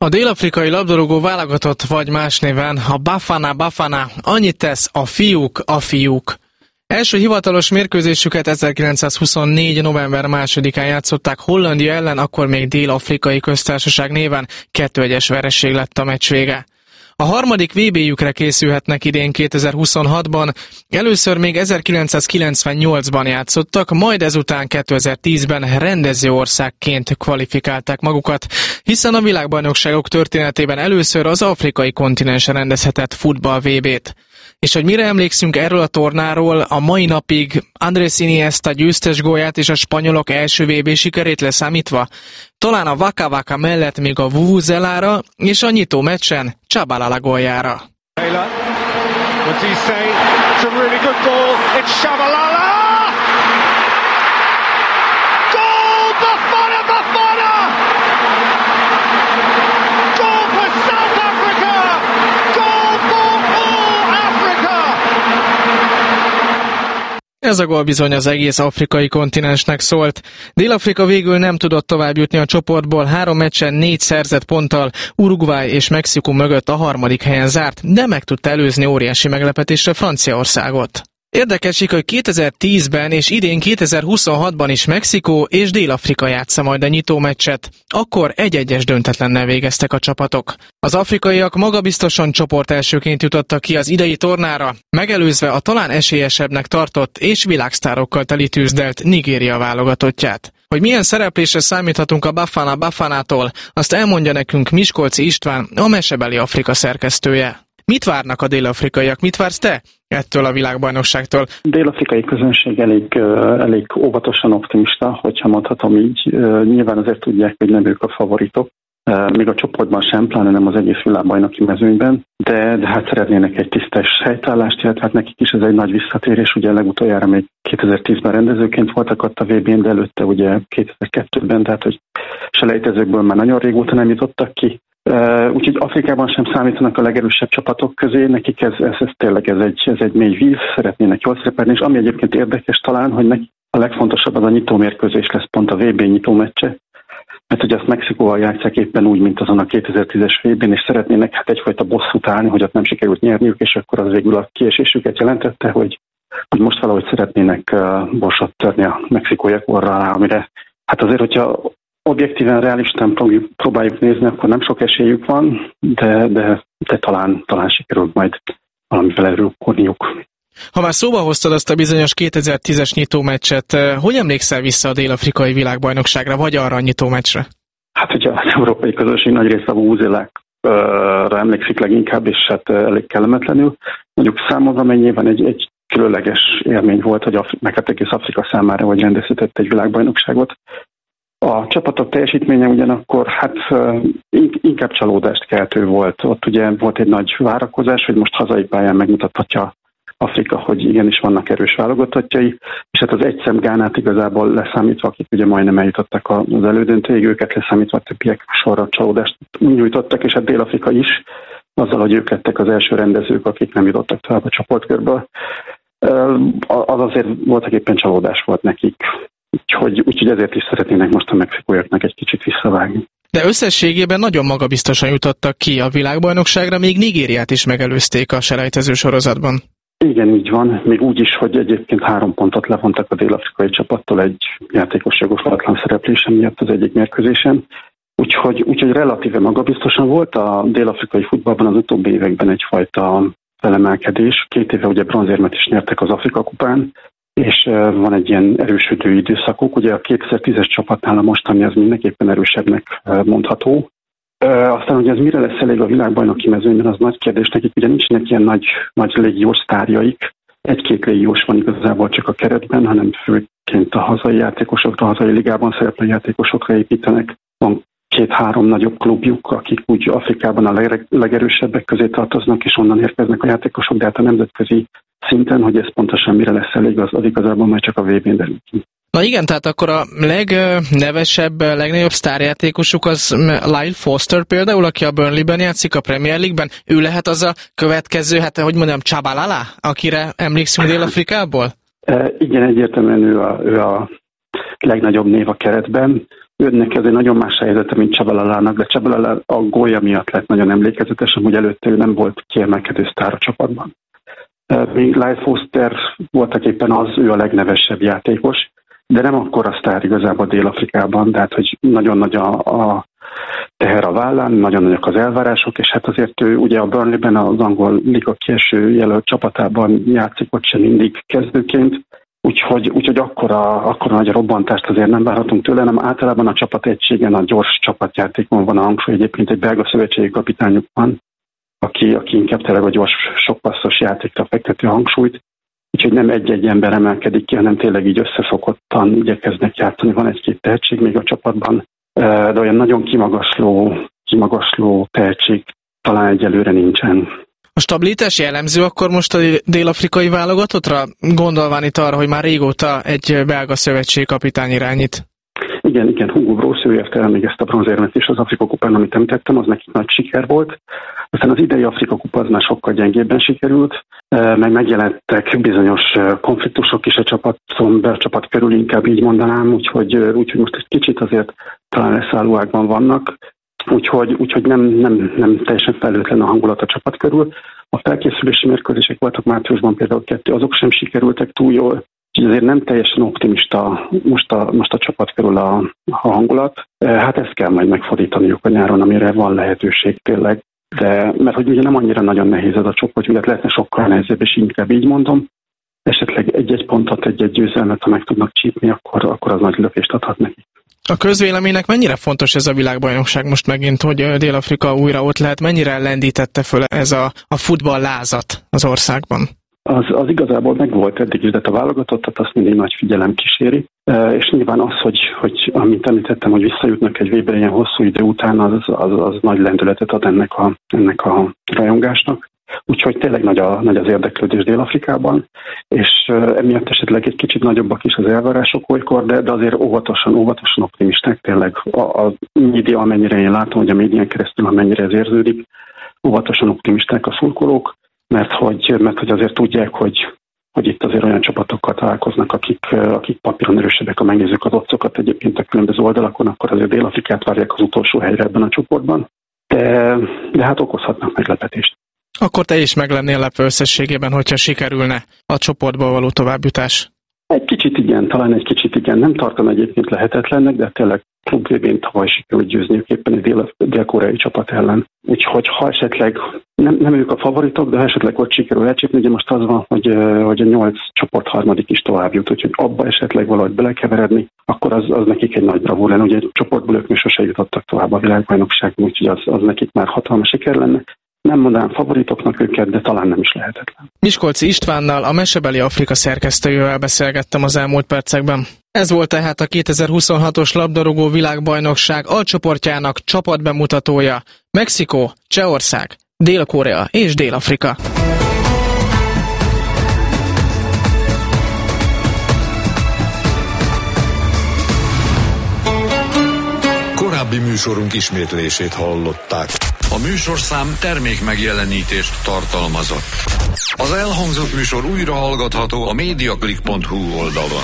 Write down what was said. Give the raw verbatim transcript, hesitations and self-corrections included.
A dél-afrikai labdarúgó válogatott, vagy más néven a Bafana Bafana annyit tesz, a fiúk, a fiúk. Első hivatalos mérkőzésüket ezerkilencszázhuszonnégy. november másodikán játszották Hollandia ellen, akkor még Dél-afrikai köztársaság néven, kettő egyes vereség lett a meccs vége. A harmadik vé bé-jükre készülhetnek idén kétezer-huszonhatban, először még ezerkilencszázkilencvennyolcban játszottak, majd ezután kétezer-tízben rendező országként kvalifikálták magukat, hiszen a világbajnokságok történetében először az afrikai kontinens rendezhetett futball vé bét. És hogy mire emlékszünk erről a tornáról, a mai napig Andrés Iniesta győztes gólját és a spanyolok első vé bé sikerét leszámítva? Talán a Waka Waka mellett még a Vuvuzelára és a nyitó meccsen Tshabalala góljára. Ez a gól bizony az egész afrikai kontinensnek szólt. Dél-Afrika végül nem tudott tovább jutni a csoportból, három meccsen négy szerzett ponttal, Uruguay és Mexikó mögött a harmadik helyen zárt, de meg tudta előzni óriási meglepetésre Franciaországot. Érdekes, hogy kétezer-tízben és idén kétezer-huszonhatban is Mexikó és Dél-Afrika játsza majd a nyitó meccset. Akkor egy-egyes döntetlennel végeztek a csapatok. Az afrikaiak magabiztosan csoport elsőként jutottak ki az idei tornára, megelőzve a talán esélyesebbnek tartott és világsztárokkal teli tűzdelt Nigéria válogatottját. Hogy milyen szereplésre számíthatunk a Bafana Bafanától, azt elmondja nekünk Miskolci István, a Mesebeli Afrika szerkesztője. Mit várnak a dél-afrikaiak? Mit vársz te ettől a világbajnokságtól? A dél-afrikai közönség elég, elég óvatosan optimista, hogyha mondhatom így. Nyilván azért tudják, hogy nem ők a favoritok, még a csoportban sem, pláne nem az egész világbajnoki mezőnyben, de, de hát szeretnének egy tisztes helytállást, illetve hát nekik is ez egy nagy visszatérés, ugye legutoljára még kétezer-tízben rendezőként voltak ott a vé bén, de előtte ugye kétezer-kettőben, tehát hogy selejtezőkből már nagyon régóta nem jutottak ki. Uh, úgyhogy Afrikában sem számítanak a legerősebb csapatok közé, nekik ez, ez, ez tényleg ez egy, ez egy mély víz, szeretnének jól szerepelni, és ami egyébként érdekes talán, hogy nekik a legfontosabb az a nyitómérkőzés lesz pont a vé bé nyitómeccse, mert ugye azt Mexikóval játsszák éppen úgy, mint azon a kétezer-tízes vé bén, és szeretnének hát egyfajta bosszút állni, hogy ott nem sikerült nyerniük, és akkor az végül a kiesésüket jelentette, hogy, hogy most valahogy szeretnének uh, borsot törni a mexikóiak orra alá, amire hát azért, hogyha objektíven, realistán próbáljuk nézni, akkor nem sok esélyük van, de, de, de talán, talán sikerül majd valamivel előkorniuk. Ha már szóba hoztad azt a bizonyos kétezer-tízes nyitómeccset, hogy emlékszel vissza a dél-afrikai világbajnokságra, vagy arra a nyitómeccsre? Hát ugye az európai közösség nagy része a Vuvuzelákra emlékszik leginkább, és hát elég kellemetlenül. Mondjuk számomra mennyiben egy, egy különleges élmény volt, hogy Afri- meg hát egész Afrika számára, hogy rendezhetett egy világbajnokságot. A csapatok teljesítménye ugyanakkor hát inkább csalódást keltő volt. Ott ugye volt egy nagy várakozás, hogy most hazai pályán megmutathatja Afrika, hogy igenis vannak erős válogatottjai, és hát az egy szem Gánát igazából leszámítva, akik ugye majdnem eljutottak az elődöntőig, őket leszámítva a többiek sorra csalódást nyújtottak, és hát Dél-Afrika is, azzal, hogy ők lettek az első rendezők, akik nem jutottak tovább a csoportkörből. Az azért voltak éppen csalódás volt nekik. Úgyhogy, úgyhogy ezért is szeretnének most a mexikóiaknak egy kicsit visszavágni. De összességében nagyon magabiztosan jutottak ki a világbajnokságra, még Nigériát is megelőzték a selejtező sorozatban. Igen, így van. Még úgy is, hogy egyébként három pontot levontak a dél-afrikai csapattól egy játékos jogosulatlan szereplése miatt az egyik mérkőzésen. Úgyhogy, úgyhogy relatíve magabiztosan volt a dél-afrikai futballban az utóbbi években egyfajta felemelkedés. Két éve ugye bronzérmet is nyertek az Afrika kupán, és van egy ilyen erősödő időszakuk. Ugye a kétezer-tízes csapatnál a mostani az mindenképpen erősebbnek mondható. Aztán, hogy ez mire lesz elég a világbajnoki mezőnyben, az nagy kérdés. Nekik ugye nincsenek ilyen nagy, nagy légiós sztárjaik. Egy-két légiós van igazából csak a keretben, hanem főként a hazai játékosokra, a hazai ligában szereplő játékosokra építenek. Van két-három nagyobb klubjuk, akik úgy Afrikában a legerősebbek közé tartoznak, és onnan érkeznek a játékosok, de hát a nemzetközi szinten, hogy ez pontosan mire lesz elég, az, az igazából majd csak a vé bén derül ki. Na igen, tehát akkor a legnevesebb, legnagyobb sztárjátékosuk az Lyle Foster például, aki a Burnleyben játszik a Premier League-ben. Ő lehet az a következő, hát hogy mondjam, Tshabalala, akire emlékszünk Dél-Afrikából? E, igen, egyértelműen ő a, ő a legnagyobb név a keretben. Önnek ez egy nagyon más helyzete, mint Csabalalának, de Csabalala a gólja miatt lett nagyon emlékezetes, amúgy előtte ő nem volt kiemelkedő sztár a csapatban. Még Lyle Foster voltak éppen az, ő a legnevesebb játékos, de nem akkora sztár igazából Dél-Afrikában, de hát, hogy nagyon nagy a, a teher a vállán, nagyon nagyok az elvárások, és hát azért ő ugye a Burnleyben az angol liga kieső jelölt csapatában játszik, ott sem mindig kezdőként, úgyhogy, úgyhogy akkora, akkora nagy robbantást azért nem várhatunk tőle, hanem általában a csapat egységen, a gyors csapatjátékon van a hangsúly, egyébként egy belga szövetségi kapitányuk van, aki, aki inkább tényleg a gyors, sokpasszos játékra fekteti a hangsúlyt, úgyhogy nem egy-egy ember emelkedik ki, hanem tényleg így összefogottan igyekeznek játszani, van egy-két tehetség még a csapatban, de olyan nagyon kimagasló, kimagasló tehetség talán egyelőre nincsen. A stabilitás jellemző akkor most a dél-afrikai válogatottra? Gondolván itt arra, hogy már régóta egy belga szövetségkapitány irányít. Igen, igen, Hugo Broos, ő érte el még ezt a bronzérmet is az Afrika kupán, amit említettem, az neki nagy siker volt. Aztán az idei Afrika kupa az már sokkal gyengébben sikerült, meg megjelentek bizonyos konfliktusok is a csapaton, a csapat körül, inkább így mondanám, úgyhogy, úgyhogy most egy kicsit azért talán leszállóákban vannak, úgyhogy, úgyhogy nem, nem, nem teljesen felelőtlen a hangulat a csapat körül. A felkészülési mérkőzések voltak márciusban például kettő, azok sem sikerültek túl jól, úgyhogy azért nem teljesen optimista most a, most a csapat körül a, a hangulat. Hát ezt kell majd megfordítaniuk a nyáron, amire van lehetőség tényleg. De, mert hogy ugye nem annyira nagyon nehéz ez a csoport, ugye lehetne sokkal nehezebb, és inkább így mondom. Esetleg egy-egy pontot, egy-egy győzelmet, ha meg tudnak csípni, akkor, akkor az nagy lökést adhat nekik. A közvéleménynek mennyire fontos ez a világbajnokság most megint, hogy Dél-Afrika újra ott lehet? Mennyire lendítette föl ez a, a futballlázat az országban? Az, az igazából megvolt eddig is, de a válogatottat azt mindig nagy figyelem kíséri. És nyilván az, hogy, hogy amit említettem, hogy visszajutnak egy vé bé ilyen hosszú idő után, az, az, az nagy lendületet ad ennek a, ennek a rajongásnak. Úgyhogy tényleg nagy, a, nagy az érdeklődés Dél-Afrikában, és emiatt esetleg egy kicsit nagyobbak is az elvárások olykor, de, de azért óvatosan, óvatosan optimisták tényleg. A, a média, amennyire én látom, hogy a médián keresztül, amennyire ez érződik, óvatosan optimisták a szurkolók, mert hogy, mert hogy azért tudják, hogy, hogy itt azért olyan csapatokkal találkoznak, akik, akik papíron erősebbek, ha megnézzük az otcokat egyébként a különböző oldalakon, akkor azért Dél-Afrikát várják az utolsó helyre ebben a csoportban, de, de hát okozhatnak meglepetést. Akkor te is meg lennél lepve összességében, hogyha sikerülne a csoportból való továbbjutás? Egy kicsit igen, talán egy kicsit igen. Nem tartom egyébként lehetetlennek, de tényleg klub vé bén tavaly sikerült győzniük éppen egy dél- dél-koreai csapat ellen. Úgyhogy ha esetleg, nem, nem ők a favoritok, de ha esetleg ott sikerül elcsípni, ugye most az van, hogy, hogy a nyolc csoport harmadik is tovább jut, úgyhogy abba esetleg valahogy belekeveredni, akkor az, az nekik egy nagy bravúr lenne. Ugye egy csoportból ők még sose jutottak tovább a világbajnokságban, úgyhogy az, az nekik már hatalmas siker lenne. Nem mondanám favoritoknak őket, de talán nem is lehetetlen. Miskolci Istvánnal, a Mesebeli Afrika szerkesztőjével beszélgettem az elmúlt percekben. Ez volt tehát a kétezer-huszonhatos labdarúgó világbajnokság alcsoportjának csapatbemutatója. Mexikó, Csehország, Dél-Korea és Dél-Afrika. Korábbi műsorunk ismétlését hallották. A műsorszám termék megjelenítést tartalmazott. Az elhangzott műsor újra hallgatható a mediaclick pont hu oldalon.